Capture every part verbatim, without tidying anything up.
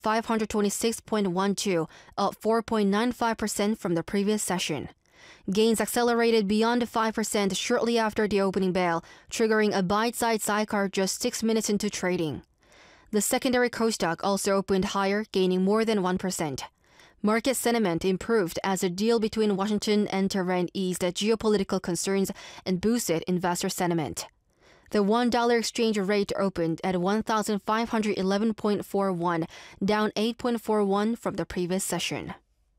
five hundred twenty-six point one two, up four point nine five percent from the previous session. Gains accelerated beyond five percent shortly after the opening bell, triggering a buy-side sidecar just six minutes into trading. The secondary Kosdaq also opened higher, gaining more than one percent. Market sentiment improved as the deal between Washington and Tehran eased geopolitical concerns and boosted investor sentiment. The one dollar exchange rate opened at one thousand five hundred eleven point four one, down eight point four one from the previous session.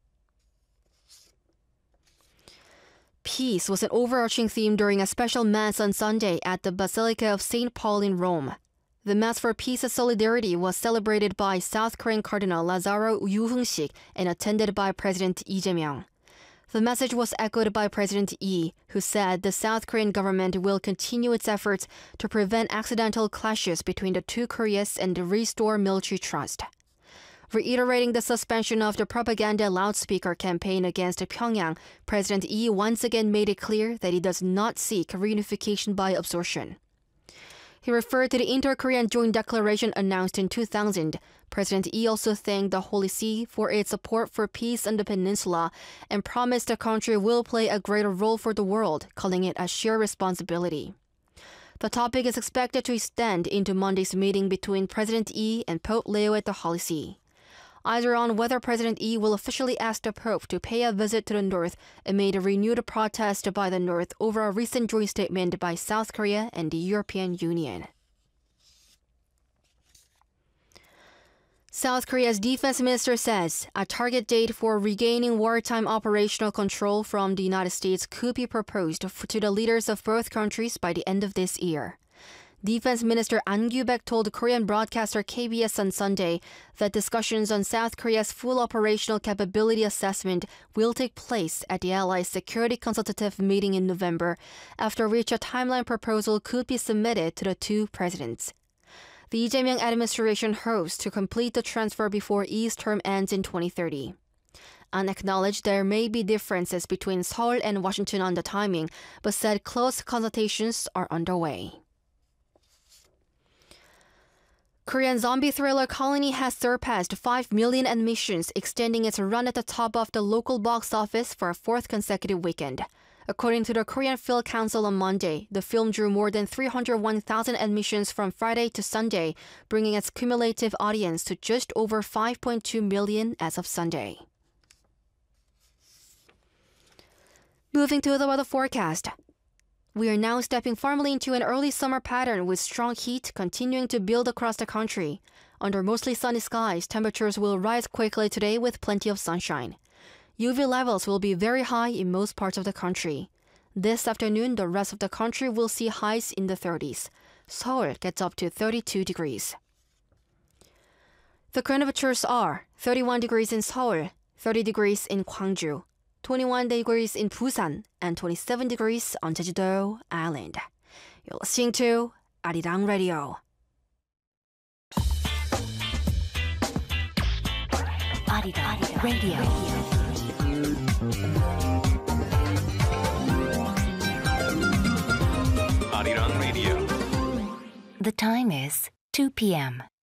Peace was an overarching theme during a special Mass on Sunday at the Basilica of Saint Paul in Rome. The Mass for Peace and Solidarity was celebrated by South Korean Cardinal Lazaro Yuhung-sik and attended by President Lee Jae-myung. The message was echoed by President Lee, who said the South Korean government will continue its efforts to prevent accidental clashes between the two Koreas and restore military trust. Reiterating the suspension of the propaganda loudspeaker campaign against Pyongyang, President Lee once again made it clear that he does not seek reunification by absorption. He referred to the Inter-Korean Joint Declaration announced in two thousand. President Lee also thanked the Holy See for its support for peace on the peninsula and promised the country will play a greater role for the world, calling it a shared responsibility. The topic is expected to extend into Monday's meeting between President Lee and Pope Leo at the Holy See. Eyes are on whether President Lee will officially ask the Pope to pay a visit to the North amid a renewed protest by the North over a recent joint statement by South Korea and the European Union. South Korea's defense minister says a target date for regaining wartime operational control from the United States could be proposed to the leaders of both countries by the end of this year. Defense Minister An Kyu-baek told Korean broadcaster K B S on Sunday that discussions on South Korea's full operational capability assessment will take place at the Allies' Security Consultative meeting in November, after which a timeline proposal could be submitted to the two presidents. The Lee Jae-myung administration hopes to complete the transfer before Lee's term ends in twenty thirty. An acknowledged there may be differences between Seoul and Washington on the timing, but said close consultations are underway. Korean zombie thriller Colony has surpassed five million admissions, extending its run at the top of the local box office for a fourth consecutive weekend. According to the Korean Film Council on Monday, the film drew more than three hundred one thousand admissions from Friday to Sunday, bringing its cumulative audience to just over five point two million as of Sunday. Moving to the weather forecast. We are now stepping firmly into an early summer pattern with strong heat continuing to build across the country. Under mostly sunny skies, temperatures will rise quickly today with plenty of sunshine. U V levels will be very high in most parts of the country. This afternoon, the rest of the country will see highs in the thirties. Seoul gets up to thirty-two degrees. The current temperatures are thirty-one degrees in Seoul, thirty degrees in Gwangju, twenty-one degrees in Busan, and twenty-seven degrees on Jeju-do Island. You're listening to Arirang Radio. Arirang Radio. Arirang Radio. The time is two p m